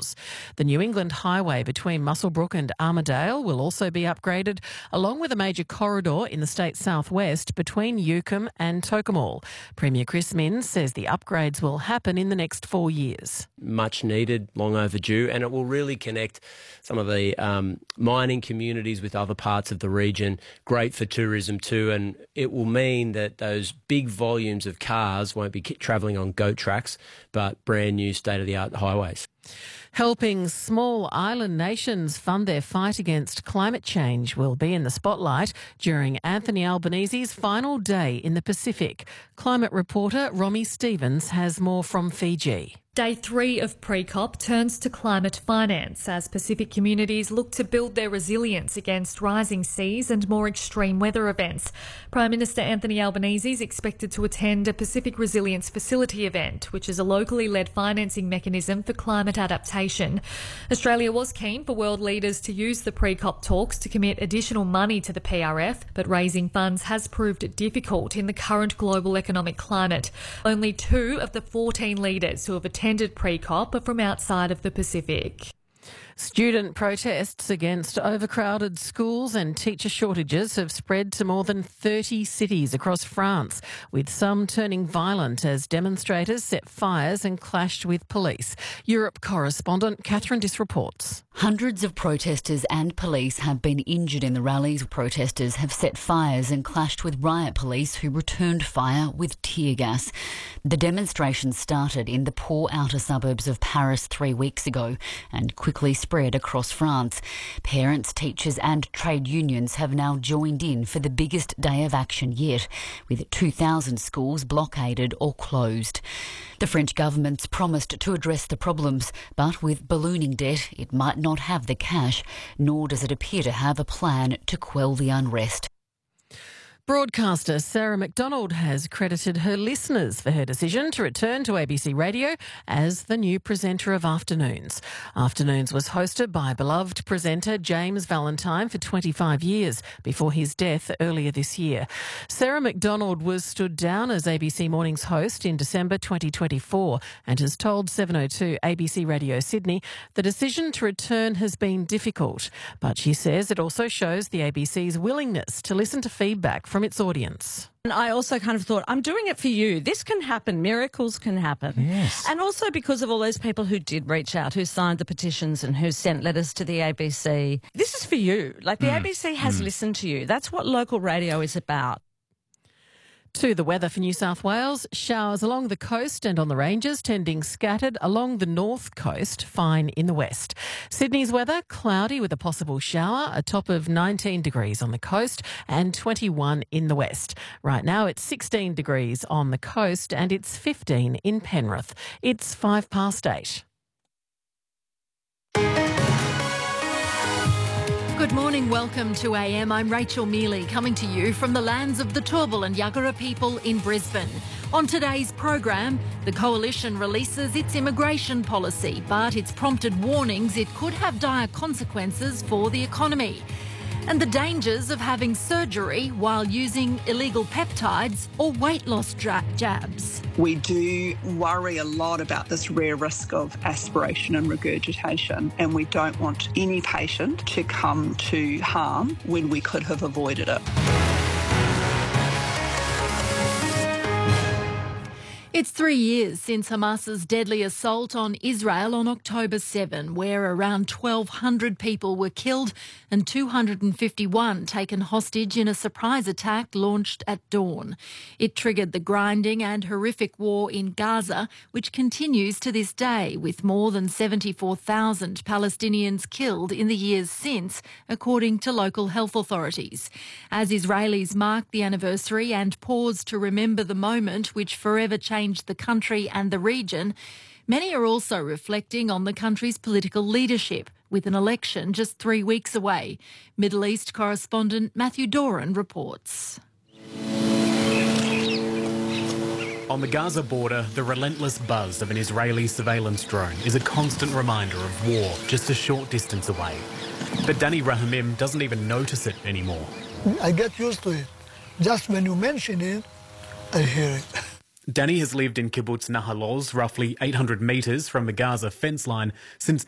corridors. The New England Highway between Muswellbrook and Armidale will also be upgraded, along with a major corridor in the state's southwest between Newcombe and Tocumwal. Premier Chris Minns says the upgrades will happen in the next 4 years. Much needed, long overdue, and it will really connect some of the mining communities with other parts of the region. Great for tourism too, and it will mean that those big volumes of cars won't be travelling on goat tracks, but brand new state-of-the-art highways. Helping small island nations fund their fight against climate change will be in the spotlight during Anthony Albanese's final day in the Pacific. Climate reporter Romy Stevens has more from Fiji. Day 3 of pre-COP turns to climate finance as Pacific communities look to build their resilience against rising seas and more extreme weather events. Prime Minister Anthony Albanese is expected to attend a Pacific Resilience Facility event, which is a locally led financing mechanism for climate adaptation. Australia was keen for world leaders to use the pre-COP talks to commit additional money to the PRF, but raising funds has proved difficult in the current global economic climate. Only 2 of the 14 leaders who have attended pre-COP are from outside of the Pacific. Student protests against overcrowded schools and teacher shortages have spread to more than 30 cities across France, with some turning violent as demonstrators set fires and clashed with police. Europe correspondent Catherine Diss reports. Hundreds of protesters and police have been injured in the rallies. Protesters have set fires and clashed with riot police who returned fire with tear gas. The demonstration started in the poor outer suburbs of Paris 3 weeks ago and quickly spread across France. Parents, teachers and trade unions have now joined in for the biggest day of action yet, with 2,000 schools blockaded or closed. The French government's promised to address the problems, but with ballooning debt, it might not have the cash, nor does it appear to have a plan to quell the unrest. Broadcaster Sarah McDonald has credited her listeners for her decision to return to ABC Radio as the new presenter of Afternoons. Afternoons was hosted by beloved presenter James Valentine for 25 years before his death earlier this year. Sarah McDonald was stood down as ABC Mornings host in December 2024 and has told 702 ABC Radio Sydney the decision to return has been difficult, but she says it also shows the ABC's willingness to listen to feedback from its audience. And I also kind of thought, I'm doing it for you. This can happen. Miracles can happen. Yes. And also because of all those people who did reach out, who signed the petitions and who sent letters to the ABC. This is for you. Like the ABC has listened to you. That's what local radio is about. To the weather for New South Wales, showers along the coast and on the ranges, tending scattered along the north coast, fine in the west. Sydney's weather, cloudy with a possible shower, a top of 19 degrees on the coast and 21 in the west. Right now it's 16 degrees on the coast and it's 15 in Penrith. It's 8:05. Good morning, welcome to AM. I'm Rachel Mealy, coming to you from the lands of the Turrbal and Yagara people in Brisbane. On today's program, the Coalition releases its immigration policy, but it's prompted warnings it could have dire consequences for the economy. And the dangers of having surgery while using illegal peptides or weight loss jabs. We do worry a lot about this rare risk of aspiration and regurgitation, and we don't want any patient to come to harm when we could have avoided it. It's 3 years since Hamas's deadly assault on Israel on October 7, where around 1,200 people were killed and 251 taken hostage in a surprise attack launched at dawn. It triggered the grinding and horrific war in Gaza, which continues to this day, with more than 74,000 Palestinians killed in the years since, according to local health authorities. As Israelis mark the anniversary and pause to remember the moment which forever changed the country and the region, many are also reflecting on the country's political leadership, with an election just 3 weeks away. Middle East correspondent Matthew Doran reports. On the Gaza border, the relentless buzz of an Israeli surveillance drone is a constant reminder of war just a short distance away. But Danny Rahamim doesn't even notice it anymore. I get used to it. Just when you mention it, I hear it. Danny has lived in kibbutz Nahal Oz, roughly 800 metres from the Gaza fence line, since